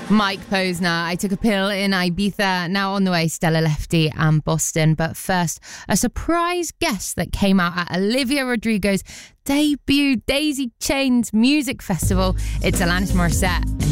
Mike Posner, I Took a Pill in Ibiza. Now on the way, Stella Lefty and Boston. But first, a surprise guest that came out at Olivia Rodrigo's debut Daisy Chains Music Festival. It's Alanis Morissette.